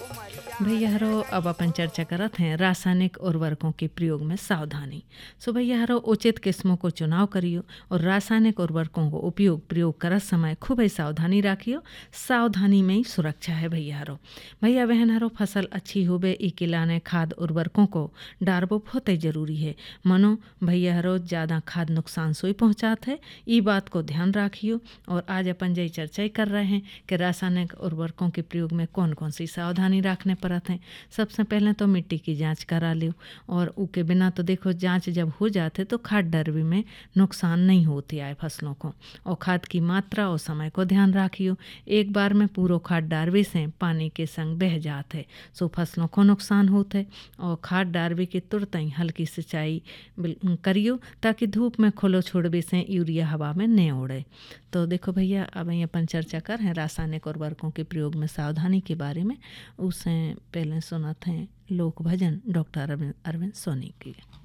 भैया हरो अब अपन चर्चा करत हैं रासायनिक उर्वरकों के प्रयोग में सावधानी। सो भैया हरो उचित किस्मों को चुनाव करियो और रासायनिक उर्वरकों को प्रयोग करत समय खूब ही सावधानी राखियो। सावधानी में ही सुरक्षा है भैया हरो। भैया बहन हरो फसल अच्छी होबे ई के लाने खाद उर्वरकों को डारबो बहुत ही जरूरी है। मनो भैया हरो ज़्यादा खाद नुकसान सोई पहुँचात है, ई बात को ध्यान राखियो। और आज अपन जय चर्चा ही कर रहे हैं कि रासायनिक उर्वरकों के प्रयोग में कौन कौन सी सावधानी रखने पड़त हैं। सबसे पहले तो मिट्टी की जांच करा लियो और उसके बिना तो देखो जांच जब हो जाते तो खाद डरवी में नुकसान नहीं होती आए फसलों को। और खाद की मात्रा और समय को ध्यान रखियो। एक बार में पूरो खाद डारवी से पानी के संग बह जाते सो फसलों को नुकसान होते। और खाद डारवी के तुरंत ही हल्की सिंचाई करियो ताकि धूप में खुलो छोड़वे से यूरिया हवा में न उड़े। तो देखो भैया अब अपन चर्चा कर हैं रासायनिक उर्वरकों के प्रयोग में सावधानी के बारे में। उससे पहले सुनाते हैं लोक भजन डॉक्टर अरविंद सोनी की।